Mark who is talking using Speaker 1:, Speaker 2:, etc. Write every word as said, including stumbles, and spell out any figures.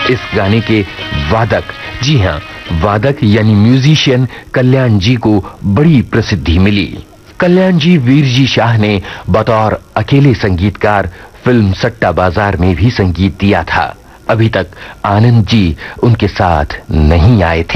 Speaker 1: इस गाने के वादक, जी हां, वादक यानी म्यूजिशियन कल्याण जी को बड़ी प्रसिद्धि मिली। कल्याण जी वीर जी शाह ने बतौर अकेले संगीतकार फिल्म सट्टा बाजार में भी संगीत दिया था। अभी तक आनंद जी उनके साथ नहीं आए थे।